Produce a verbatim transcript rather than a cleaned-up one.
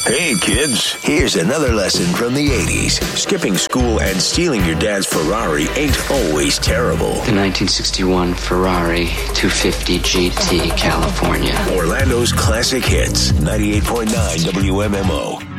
Hey kids, here's another lesson from the eighties. Skipping school and stealing your dad's Ferrari ain't always terrible. The nineteen sixty-one Ferrari two fifty G T, California. Orlando's classic hits, ninety-eight point nine W M M O.